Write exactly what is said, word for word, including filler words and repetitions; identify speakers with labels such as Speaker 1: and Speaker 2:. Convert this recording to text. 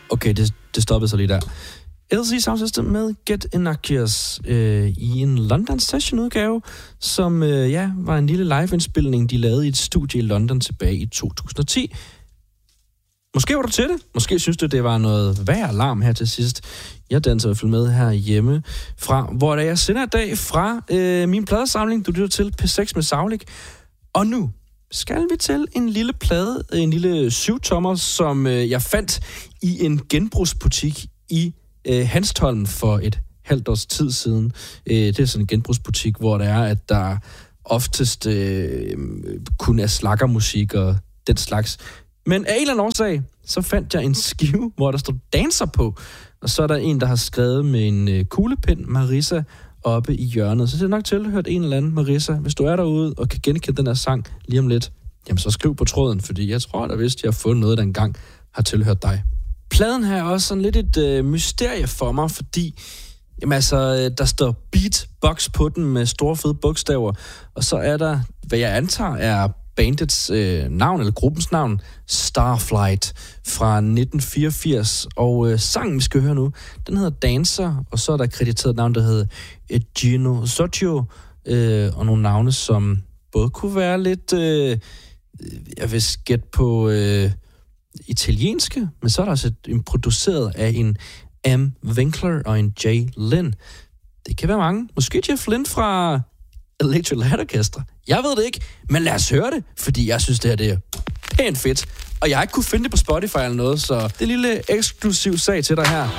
Speaker 1: Okay, det, det stoppede så lige der. L C Sound System med Get Innocuous øh, i en London Session-udgave, som øh, ja, var en lille live-indspilning, de lavede i et studie i London tilbage i to tusind og ti. Måske var du til det. Måske synes du, det var noget værd alarm her til sidst. Jeg danser i hvert fald med her hjemme fra, hvor jeg sender i dag fra øh, min pladesamling. Du lytter til P seks med Saulik. Og nu skal vi til en lille plade, en lille syvtommer, som øh, jeg fandt i en genbrugsbutik i øh, Hanstholm for et halvt års tid siden. Øh, det er sådan en genbrugsbutik, hvor der er, at der oftest øh, kun er slakkermusik og den slags. Men af en eller anden årsag, så fandt jeg en skive, hvor der stod Dancer på. Og så er der en, der har skrevet med en øh, kuglepen, Marissa, oppe i hjørnet. Så det er nok tilhørt en eller anden, Marissa. Hvis du er derude og kan genkende den her sang lige om lidt, jamen så skriv på tråden, fordi jeg tror da vist, jeg har fundet noget, der engang har tilhørt dig. Pladen her er også sådan lidt et øh, mysterie for mig, fordi jamen altså, der står beatbox på den med store fede bogstaver, og så er der, hvad jeg antager er bandets øh, navn, eller gruppens navn, Starflight fra nitten fireogfirs. Og øh, sangen, vi skal høre nu, den hedder Dancer, og så er der krediteret navn, der hedder Gino Socio, øh, og nogle navne, som både kunne være lidt, øh, jeg vil gætte på øh, italienske, men så er der også et, produceret af en M. Winkler og en J. Lynn. Det kan være mange. Måske Jeff Lynne fra Electric Light Orchestra. Jeg ved det ikke, men lad os høre det, fordi jeg synes, det her det er pænt fedt. Og jeg har ikke kunne finde det på Spotify eller noget, så det er en lille eksklusiv sag til dig her.